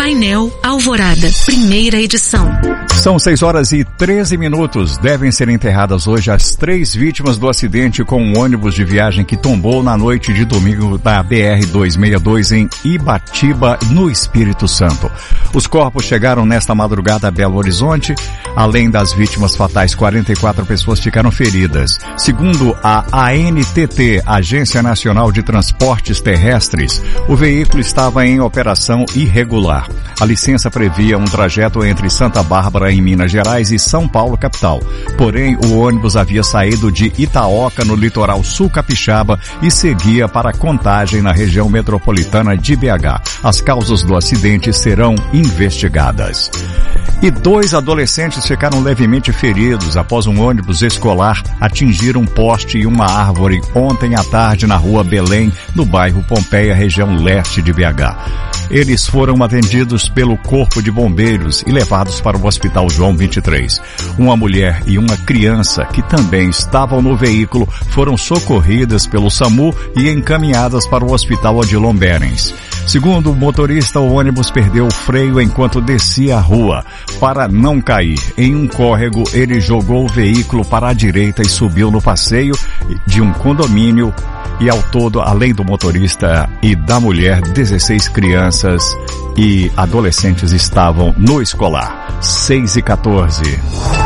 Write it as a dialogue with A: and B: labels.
A: Painel Alvorada, primeira edição.
B: São 6h13. Devem ser enterradas hoje as 3 vítimas do acidente com um ônibus de viagem que tombou na noite de domingo na BR-262 em Ibatiba, no Espírito Santo. Os corpos chegaram nesta madrugada a Belo Horizonte. Além das vítimas fatais, 44 pessoas ficaram feridas. Segundo a ANTT, Agência Nacional de Transportes Terrestres, o veículo estava em operação irregular. A licença previa um trajeto entre Santa Bárbara, em Minas Gerais, e São Paulo, capital. Porém, o ônibus havia saído de Itaoca, no litoral sul capixaba, e seguia para Contagem, na região metropolitana de BH. As causas do acidente serão investigadas. E 2 adolescentes ficaram levemente feridos após um ônibus escolar atingir um poste e uma árvore ontem à tarde na rua Belém, no bairro Pompeia, região leste de BH. Eles foram atendidos pelo Corpo de Bombeiros e levados para o Hospital João 23. Uma mulher e uma criança, que também estavam no veículo, foram socorridas pelo SAMU e encaminhadas para o Hospital Odilon Berens. Segundo o motorista, o ônibus perdeu o freio enquanto descia a rua. Para não cair em um córrego, ele jogou o veículo para a direita e subiu no passeio de um condomínio. E ao todo, além do motorista e da mulher, 16 crianças e adolescentes estavam no escolar. 6h14.